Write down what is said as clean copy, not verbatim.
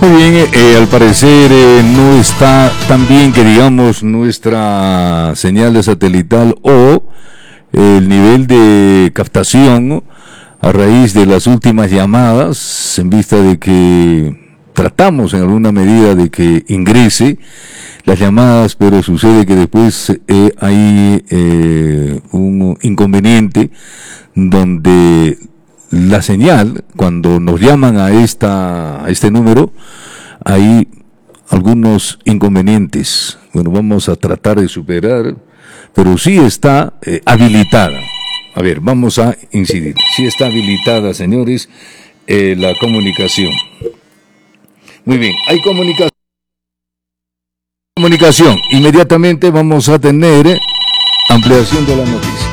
Muy bien, al parecer no está tan bien que digamos nuestra señal de satelital o el nivel de captación, ¿no? A raíz de las últimas llamadas, en vista de que tratamos en alguna medida de que ingrese las llamadas, pero sucede que después hay un inconveniente donde la señal, cuando nos llaman a este número, hay algunos inconvenientes. Bueno, vamos a tratar de superar, pero sí está habilitada. A ver, vamos a incidir. Sí está habilitada, señores, la comunicación. Muy bien, hay comunicación. Inmediatamente vamos a tener ampliación de la noticia.